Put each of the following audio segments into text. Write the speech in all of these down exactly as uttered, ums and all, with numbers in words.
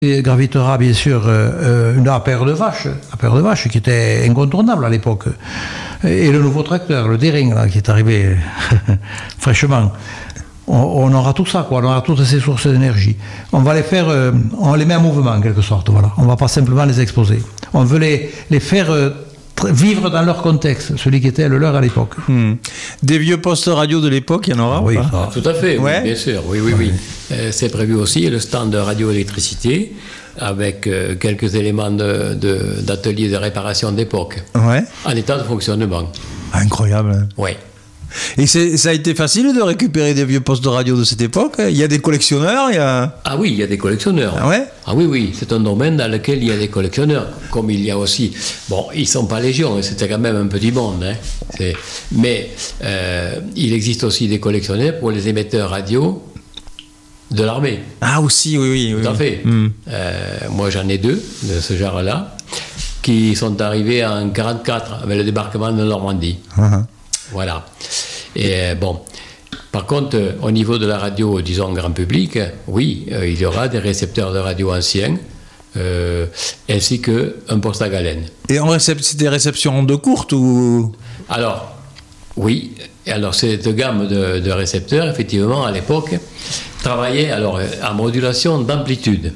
Et gravitera bien sûr euh, une paire de vaches, la paire de vaches qui était incontournable à l'époque. Et le nouveau tracteur, le Dering, là, qui est arrivé fraîchement. On, on aura tout ça, quoi. On aura toutes ces sources d'énergie. On va les faire, euh, on les met en mouvement en quelque sorte. Voilà. On ne va pas simplement les exposer. On veut les, les faire euh, vivre dans leur contexte, celui qui était le leur à l'époque. Hmm. Des vieux postes radio de l'époque, il y en aura? Ah, oui, pas ça. Tout à fait, ouais. oui, bien sûr. Oui, oui, oui. Euh, c'est prévu aussi le stand de radioélectricité avec euh, quelques éléments de, de, d'ateliers de réparation d'époque Ouais. en état de fonctionnement. Incroyable. Oui. Et c'est, ça a été facile de récupérer des vieux postes de radio de cette époque? Il y a des collectionneurs, il y a... Ah oui, il y a des collectionneurs. Ah ouais? Ah oui, oui, c'est un domaine dans lequel il y a des collectionneurs. Comme il y a aussi... Bon, ils ne sont pas légion, c'était quand même un petit monde. Hein. C'est... Mais euh, il existe aussi des collectionneurs pour les émetteurs radio de l'armée. Ah aussi, oui, oui. Tout oui. à fait. Hmm. Euh, moi, j'en ai deux de ce genre-là qui sont arrivés en quarante-quatre avec le débarquement de Normandie. Uh-huh. Voilà. Et euh, bon, par contre, euh, au niveau de la radio, disons grand public, euh, oui, euh, il y aura des récepteurs de radio anciens, euh, ainsi qu'un poste à galène. Et en récep- c'est des réceptions ondes courtes ou... Alors, oui, alors cette gamme de, de récepteurs, effectivement, à l'époque, travaillait alors euh, en modulation d'amplitude.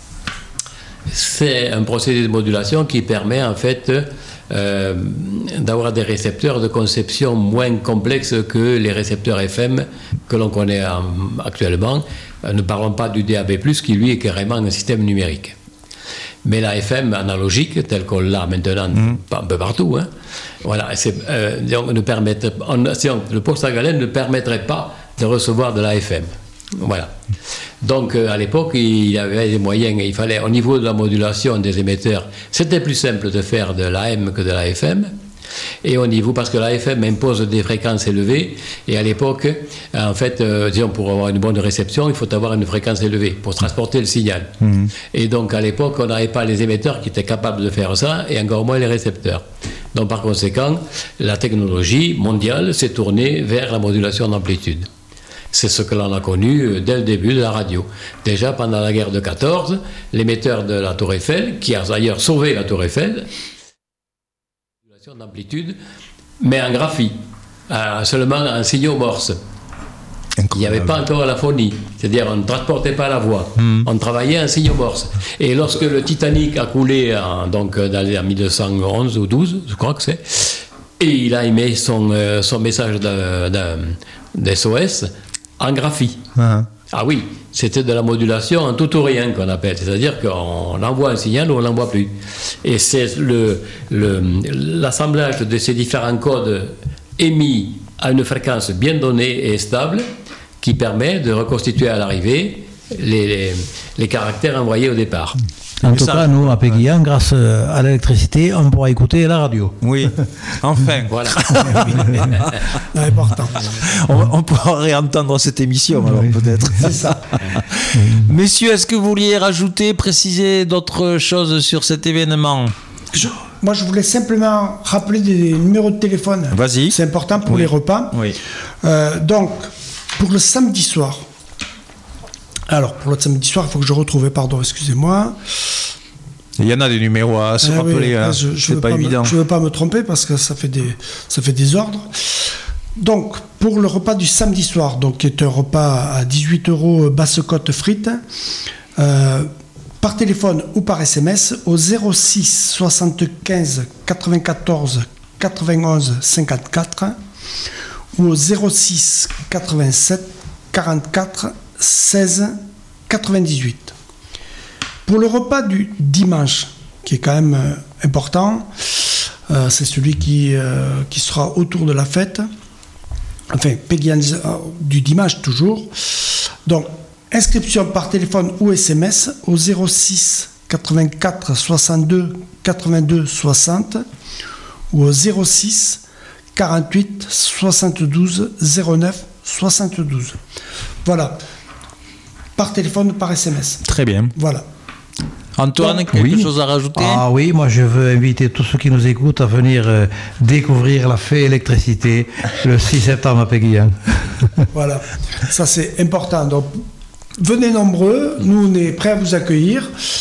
C'est un procédé de modulation qui permet en fait euh, d'avoir des récepteurs de conception moins complexes que les récepteurs F M que l'on connaît en, actuellement. Euh, ne parlons pas du D A B plus, qui lui est carrément un système numérique. Mais la F M analogique, telle qu'on l'a maintenant mmh. un peu partout, hein, voilà, c'est, euh, donc, ne permettrait, on, si on, le poste à galène ne permettrait pas de recevoir de la F M. Voilà. Donc, euh, à l'époque, il y avait des moyens. Il fallait, au niveau de la modulation des émetteurs, c'était plus simple de faire de l'A M que de la F M. Et au niveau, parce que la F M impose des fréquences élevées, et à l'époque, en fait, euh, disons, pour avoir une bonne réception, il faut avoir une fréquence élevée pour transporter le signal. Mmh. Et donc, à l'époque, on n'avait pas les émetteurs qui étaient capables de faire ça, et encore moins les récepteurs. Donc, par conséquent, la technologie mondiale s'est tournée vers la modulation d'amplitude. C'est ce que l'on a connu dès le début de la radio. Déjà, pendant la guerre de quatorze, l'émetteur de la Tour Eiffel, qui a d'ailleurs sauvé la Tour Eiffel, modulation d'amplitude, mais en graphie, euh, seulement en signaux morse. Incroyable. Il n'y avait pas encore la phonie, c'est-à-dire on ne transportait pas la voix, mmh. on travaillait en signaux morse. Et lorsque le Titanic a coulé en, donc, dans les, en mille deux cent onze ou douze, je crois que c'est, et il a émis son, euh, son message de, de, d'S O S en graphie. Uh-huh. Ah oui, c'était de la modulation en tout ou rien qu'on appelle, c'est-à-dire qu'on envoie un signal ou on n'envoie plus. Et c'est le, le, l'assemblage de ces différents codes émis à une fréquence bien donnée et stable qui permet de reconstituer à l'arrivée les, les, les caractères envoyés au départ. En tout cas, nous, à Péguillan, grâce à l'électricité, on pourra écouter la radio. Oui, enfin. Voilà. Important. On, on pourra réentendre cette émission, alors, oui. peut-être. C'est ça. Messieurs, est-ce que vous vouliez rajouter, préciser d'autres choses sur cet événement ? je, Moi, je voulais simplement rappeler des numéros de téléphone. Vas-y. C'est important pour oui. les repas. Oui. Euh, donc, pour le samedi soir, alors, pour le samedi soir, il faut que je retrouve, pardon, excusez-moi. Il y en a des numéros à se euh, rappeler, oui, hein. je, je c'est pas évident. Me, je ne veux pas me tromper parce que ça fait des, ça fait des ordres. Donc, pour le repas du samedi soir, donc, qui est un repas à dix-huit euros basse-côte frites, euh, par téléphone ou par S M S, au zéro six soixante-quinze quatre-vingt-quatorze quatre-vingt-onze cinquante-quatre ou au zéro six quatre-vingt-sept quarante-quatre seize quatre-vingt-dix-huit. Pour le repas du dimanche, qui est quand même euh, important, euh, c'est celui qui, euh, qui sera autour de la fête, enfin, Péguillan euh, du dimanche toujours. Donc, inscription par téléphone ou S M S au zéro six quatre-vingt-quatre soixante-deux quatre-vingt-deux soixante ou au zéro six quarante-huit soixante-douze zéro neuf soixante-douze. Voilà. Par téléphone ou par S M S. Très bien. Voilà. Antoine, Donc, quelque oui. chose à rajouter ? Ah oui, moi je veux inviter tous ceux qui nous écoutent à venir euh, découvrir la fée électricité le six septembre à Péguillan. Voilà, ça c'est important. Donc, venez nombreux, nous on est prêts à vous accueillir.